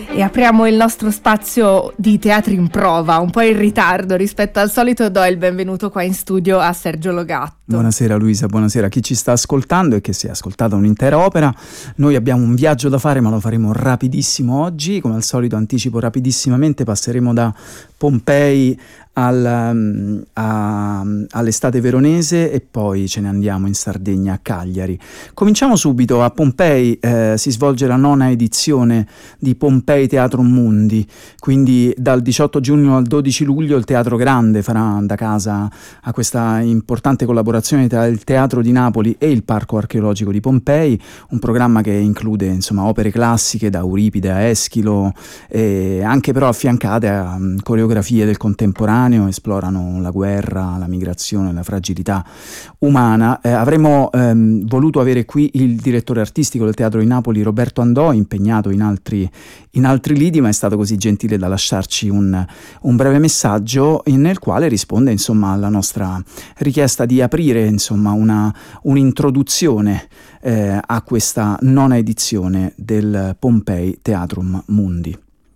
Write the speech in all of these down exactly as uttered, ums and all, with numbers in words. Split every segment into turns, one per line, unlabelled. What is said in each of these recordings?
E apriamo il nostro spazio di teatri in prova, un po' in ritardo rispetto al solito. Do il benvenuto qua in studio a Sergio Logatto.
Buonasera Luisa, buonasera a chi ci sta ascoltando e che si è ascoltata un'intera opera. Noi abbiamo un viaggio da fare, ma lo faremo rapidissimo oggi. Come al solito anticipo rapidissimamente, passeremo da Pompei al, a, all'estate veronese e poi ce ne andiamo in Sardegna a Cagliari. Cominciamo subito a Pompei. Eh, si svolge la nona edizione di Pompei Teatrum Mundi, quindi dal diciotto giugno al dodici luglio il Teatro Grande farà da casa a questa importante collaborazione tra il Teatro di Napoli e il Parco Archeologico di Pompei, un programma che include insomma opere classiche da Euripide a Eschilo, e anche però affiancate a um, coreografie del contemporaneo, esplorano la guerra, la migrazione, la fragilità umana. Eh, avremmo ehm, voluto avere qui il direttore artistico del Teatro di Napoli, Roberto Andò, impegnato in altri, in altri lidi, ma è stato così gentile da lasciarci un, un breve messaggio nel quale risponde insomma alla nostra richiesta di aprire insomma una, un'introduzione eh, a questa nona edizione del Pompei Teatrum Mundi.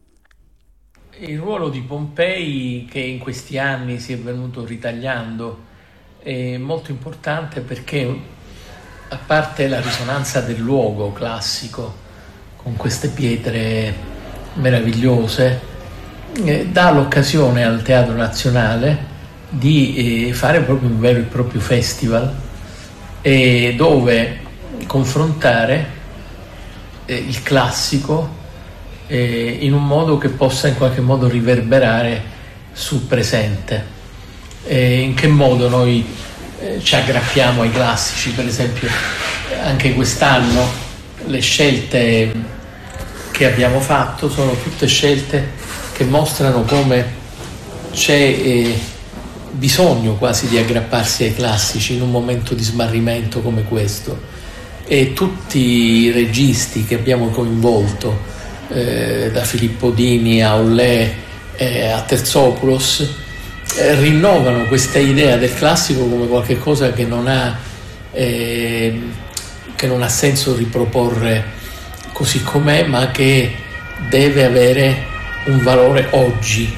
Il ruolo di Pompei, che in questi anni si è venuto ritagliando, è molto importante perché, a parte la risonanza del luogo classico con queste pietre meravigliose, eh, dà l'occasione al Teatro Nazionale di eh, fare proprio un vero e proprio festival, eh, dove confrontare eh, il classico Eh, in un modo che possa in qualche modo riverberare sul presente. Eh, in che modo noi eh, ci aggrappiamo ai classici? Per esempio, anche quest'anno le scelte che abbiamo fatto sono tutte scelte che mostrano come c'è eh, bisogno quasi di aggrapparsi ai classici in un momento di smarrimento come questo, e tutti i registi che abbiamo coinvolto, Eh, da Filippo Dini a Hollé eh, a Terzopoulos, eh, rinnovano questa idea del classico come qualcosa che non ha eh, che non ha senso riproporre così com'è, ma che deve avere un valore oggi.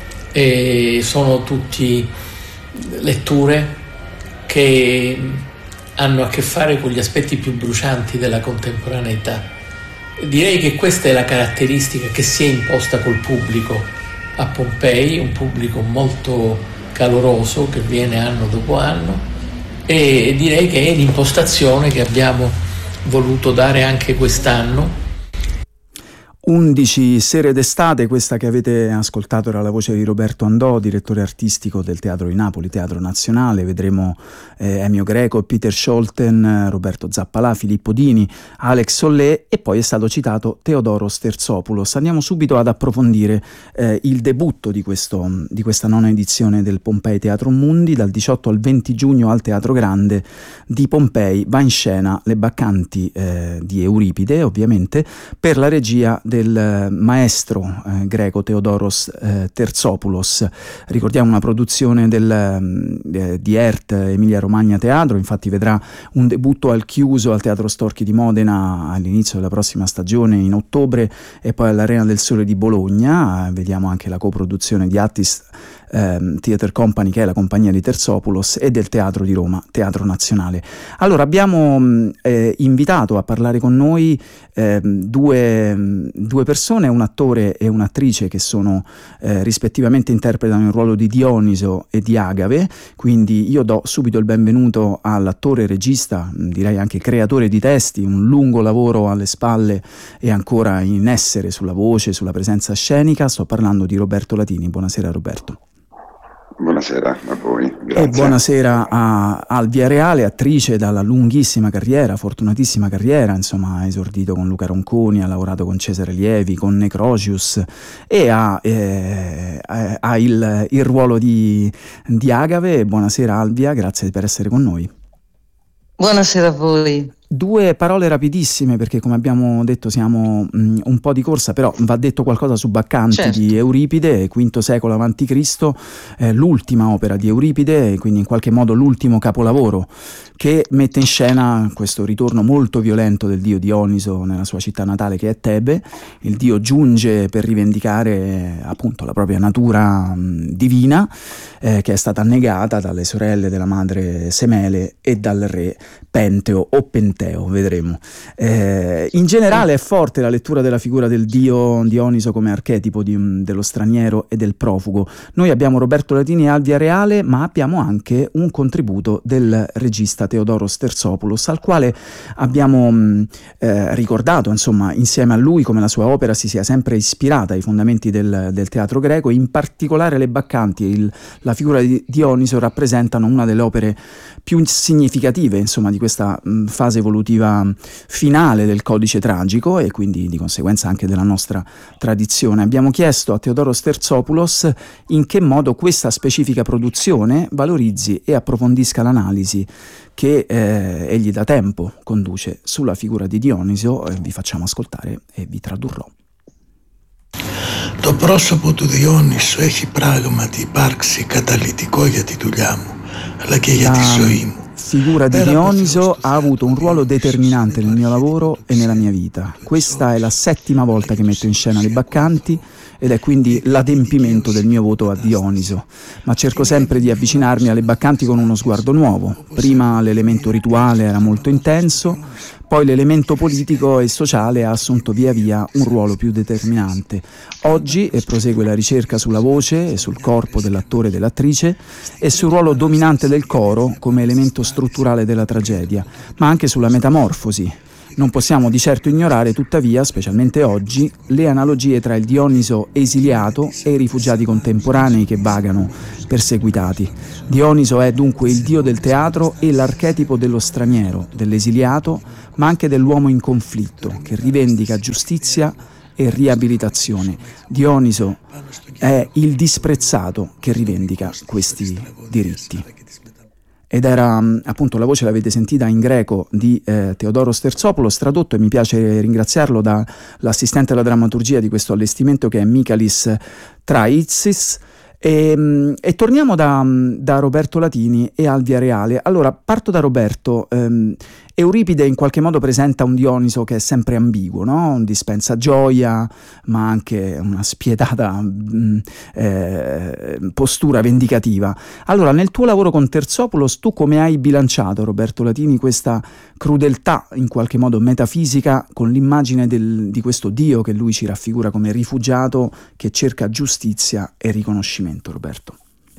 E sono tutti letture che hanno a che fare con gli aspetti più brucianti della contemporaneità. Direi che questa è la caratteristica che si è imposta col pubblico a Pompei, un pubblico molto caloroso che viene anno dopo anno, e direi che è l'impostazione che abbiamo voluto dare anche quest'anno.
undici sere d'estate, questa che avete ascoltato era la voce di Roberto Andò, direttore artistico del Teatro di Napoli, Teatro Nazionale. Vedremo eh, Ennio Greco, Peter Scholten, Roberto Zappalà, Filippo Dini, Alex Hollé, e poi è stato citato Theodoros Terzopoulos. Andiamo subito ad approfondire eh, il debutto di, questo, di questa nona edizione del Pompei Teatrum Mundi. Dal diciotto al venti giugno al Teatro Grande di Pompei va in scena Le Baccanti eh, di Euripide, ovviamente, per la regia del del maestro eh, greco Theodoros eh, Terzopoulos. Ricordiamo una produzione del, eh, di E R T, Emilia Romagna Teatro, infatti vedrà un debutto al chiuso al Teatro Storchi di Modena all'inizio della prossima stagione in ottobre, e poi all'Arena del Sole di Bologna. Eh, vediamo anche la coproduzione di Attis eh, Theatre Company, che è la compagnia di Terzopoulos, e del Teatro di Roma, Teatro Nazionale. Allora abbiamo eh, invitato a parlare con noi eh, due, due persone, un attore e un'attrice che sono eh, rispettivamente interpretano il ruolo di Dioniso e di Agave. Quindi io do subito il benvenuto all'attore e regista, direi anche creatore di testi, un lungo lavoro alle spalle e ancora in essere sulla voce, sulla presenza scenica. Sto parlando di Roberto Latini. Buonasera Roberto.
Buonasera a voi, grazie.
E buonasera a Alvia Reale, attrice dalla lunghissima carriera, fortunatissima carriera, insomma ha esordito con Luca Ronconi, ha lavorato con Cesare Lievi, con Necrocius, e ha, eh, ha il, il ruolo di, di Agave. Buonasera Alvia, grazie per essere con noi.
Buonasera a voi.
Due parole rapidissime, perché come abbiamo detto siamo mh, un po' di corsa, però va detto qualcosa su Baccanti,
certo.
di Euripide, quinto secolo avanti Cristo, eh, l'ultima opera di Euripide, quindi in qualche modo l'ultimo capolavoro che mette in scena questo ritorno molto violento del dio Dioniso nella sua città natale, che è Tebe. Il dio giunge per rivendicare appunto la propria natura mh, divina, eh, che è stata negata dalle sorelle della madre Semele e dal re Penteo o Penteo, vedremo. Eh, in generale è forte la lettura della figura del dio Dioniso come archetipo di, dello straniero e del profugo. Noi abbiamo Roberto Latini e Alvia Reale, ma abbiamo anche un contributo del regista Teodoro Sterzopoulos, al quale abbiamo mh, eh, ricordato, insomma, insieme a lui come la sua opera si sia sempre ispirata ai fondamenti del, del teatro greco. In particolare le Baccanti e il, la figura di Dioniso rappresentano una delle opere più significative, insomma, di questa mh, fase evolutiva finale del codice tragico e quindi di conseguenza anche della nostra tradizione. Abbiamo chiesto a Teodoro Sterzopoulos in che modo questa specifica produzione valorizzi e approfondisca l'analisi che eh, egli da tempo conduce sulla figura di Dioniso. Eh, vi facciamo ascoltare e vi tradurrò.
Το πρόσωπο του Διόνυσου έχει πράγματι υπάρξει καταλυτικό για τη δουλειά μου, αλλά και για τη ζωή μου.
La figura di Dioniso ha avuto un ruolo determinante nel mio lavoro e nella mia vita. Questa è la settima volta che metto in scena le Baccanti ed è quindi l'adempimento del mio voto a Dioniso, ma cerco sempre di avvicinarmi alle Baccanti con uno sguardo nuovo. Prima l'elemento rituale era molto intenso, poi l'elemento politico e sociale ha assunto via via un ruolo più determinante. Oggi e prosegue la ricerca sulla voce e sul corpo dell'attore e dell'attrice e sul ruolo dominante del coro come elemento strutturale della tragedia, ma anche sulla metamorfosi. Non possiamo di certo ignorare, tuttavia, specialmente oggi, le analogie tra il Dioniso esiliato e i rifugiati contemporanei che vagano perseguitati. Dioniso è dunque il dio del teatro e l'archetipo dello straniero, dell'esiliato, ma anche dell'uomo in conflitto, che rivendica giustizia e riabilitazione. Dioniso è il disprezzato che rivendica questi diritti. Ed era appunto, la voce l'avete sentita in greco di eh, Teodoro Sterzopoulos, tradotto, e mi piace ringraziarlo, dall'assistente alla drammaturgia di questo allestimento che è Michalis Traitsis. E, e torniamo da, da Roberto Latini e Alvia Reale. Allora, parto da Roberto. ehm, Euripide in qualche modo presenta un Dioniso che è sempre ambiguo, no? Dispensa gioia, ma anche una spietata mh, eh, postura vendicativa. Allora, nel tuo lavoro con Terzopoulos, tu come hai bilanciato, Roberto Latini, questa crudeltà in qualche modo metafisica con l'immagine del, di questo Dio che lui ci raffigura come rifugiato che cerca giustizia e riconoscimento, Roberto?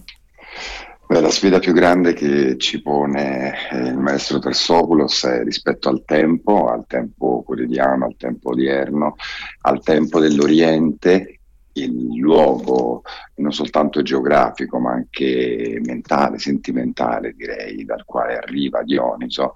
Beh, la sfida più grande che ci pone eh, il maestro Terzopoulos è rispetto al tempo, al tempo quotidiano, al tempo odierno, al tempo dell'Oriente, il luogo non soltanto geografico ma anche mentale, sentimentale, direi, dal quale arriva Dioniso,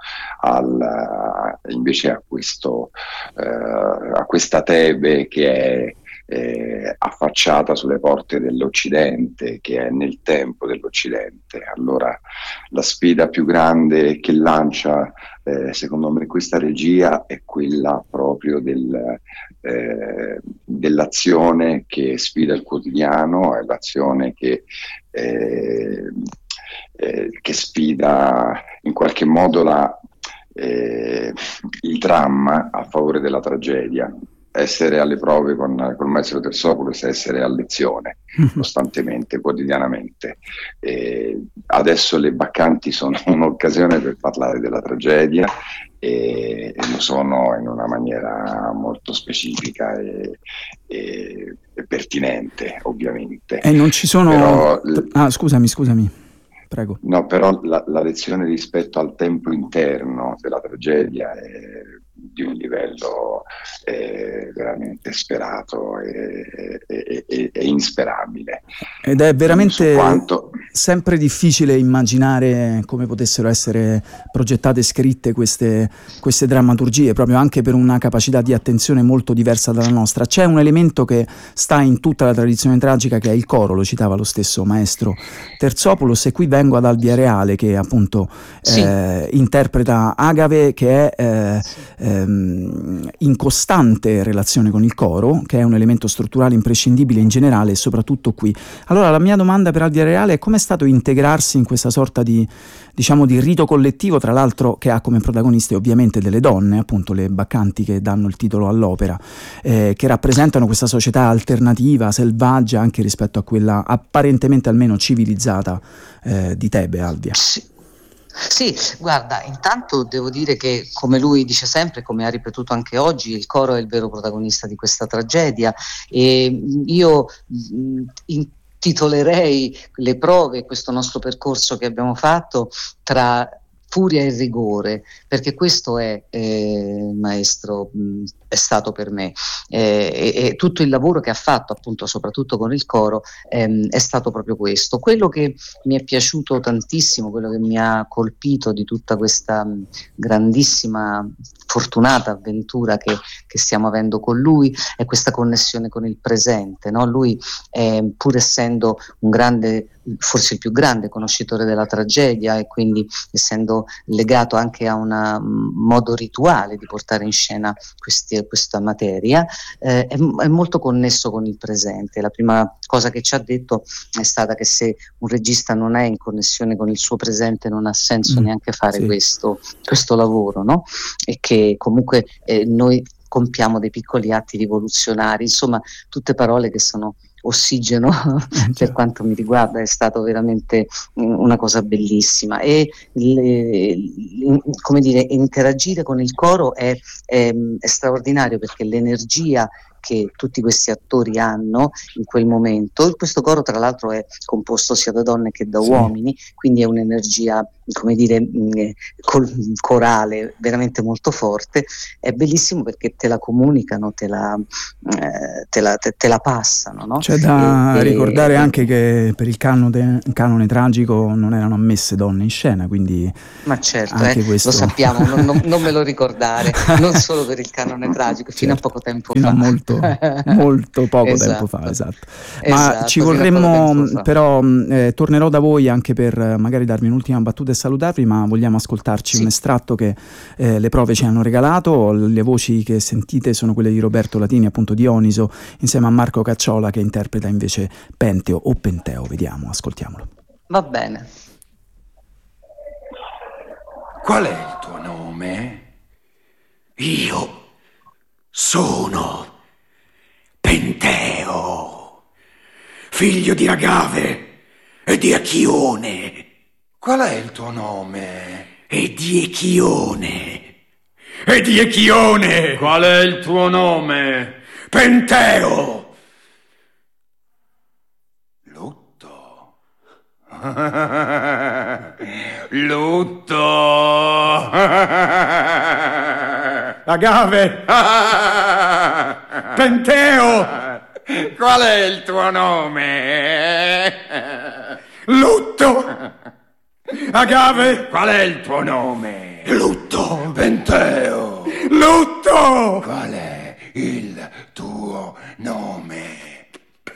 al, invece a, questo, eh, a questa Tebe che è Eh, affacciata sulle porte dell'Occidente, che è nel tempo dell'Occidente. Allora la sfida più grande che lancia eh, secondo me questa regia è quella proprio del, eh, dell'azione che sfida il quotidiano, è l'azione che eh, eh, che sfida in qualche modo la, eh, il dramma a favore della tragedia. Essere alle prove con, con il maestro Terzopoulos, essere a lezione costantemente, quotidianamente. E adesso le Baccanti sono un'occasione per parlare della tragedia e, e lo sono in una maniera molto specifica e, e, e pertinente, ovviamente.
E non ci sono...
Però,
ah, scusami, scusami. Prego.
No, però la, la lezione rispetto al tempo interno della tragedia è di un livello eh, veramente sperato e, e, e, e insperabile.
Ed è veramente...
Quanto...
sempre difficile immaginare come potessero essere progettate e scritte queste, queste drammaturgie, proprio anche per una capacità di attenzione molto diversa dalla nostra. C'è un elemento che sta in tutta la tradizione tragica, che è il coro, lo citava lo stesso maestro Terzopoulos, e qui vengo ad Alvia Reale, che appunto sì. eh, interpreta Agave, che è eh, sì. ehm, in costante relazione con il coro, che è un elemento strutturale imprescindibile in generale e soprattutto qui. Allora la mia domanda per Alvia Reale è: come è stato integrarsi in questa sorta di, diciamo, di rito collettivo, tra l'altro che ha come protagoniste ovviamente delle donne, appunto le baccanti che danno il titolo all'opera, eh, che rappresentano questa società alternativa, selvaggia, anche rispetto a quella apparentemente almeno civilizzata eh, di Tebe, Alvia.
Sì. Sì, guarda, intanto devo dire che, come lui dice sempre, come ha ripetuto anche oggi, il coro è il vero protagonista di questa tragedia, e io mh, intitolerei le prove, questo nostro percorso che abbiamo fatto, tra furia e rigore, perché questo è, eh, maestro, mh, è stato per me, eh, e, e tutto il lavoro che ha fatto, appunto, soprattutto con il coro, ehm, è stato proprio questo. Quello che mi è piaciuto tantissimo, quello che mi ha colpito di tutta questa mh, grandissima, fortunata avventura che, che stiamo avendo con lui, è questa connessione con il presente, no? Lui, eh, pur essendo un grande, forse il più grande conoscitore della tragedia, e quindi essendo legato anche a un modo rituale di portare in scena questi, questa materia, eh, è, è molto connesso con il presente. La prima cosa che ci ha detto è stata che se un regista non è in connessione con il suo presente non ha senso mm, neanche fare sì. questo, questo lavoro, no? E che comunque eh, noi compiamo dei piccoli atti rivoluzionari, insomma tutte parole che sono ossigeno per quanto mi riguarda. È stato veramente una cosa bellissima, e le, come dire, interagire con il coro è, è, è straordinario, perché l'energia che tutti questi attori hanno in quel momento, questo coro tra l'altro è composto sia da donne che da sì. uomini, quindi è un'energia, come dire, col, corale veramente molto forte. È bellissimo perché te la comunicano, te la, eh, te la, te, te la passano, no?
C'è da
e,
ricordare
e,
anche che per il canone, canone tragico non erano ammesse donne in scena, quindi
ma certo,
anche
eh,
questo...
lo sappiamo, non, non, non me lo ricordare, non solo per il canone tragico, certo, fino a poco tempo
fino
fa.
A molto molto poco esatto. tempo fa, esatto. Ma esatto, ci vorremmo però eh, tornerò da voi anche per eh, magari darvi un'ultima battuta e salutarvi, ma vogliamo ascoltarci sì. un estratto che eh, le prove ci hanno regalato. Le voci che sentite sono quelle di Roberto Latini, appunto Dioniso, insieme a Marco Cacciola, che interpreta invece Penteo o Penteo. Vediamo, ascoltiamolo.
Va bene.
Qual è il tuo nome? Io sono Penteo, figlio di Agave e di Achione. Qual è il tuo nome? E di Echione. E di Echione. Qual è il tuo nome? Penteo. Lutto. Lutto. Agave. Penteo. Qual è il tuo nome? Lutto. Agave. Qual è il tuo nome? Lutto. Penteo. Lutto. Qual è il tuo nome?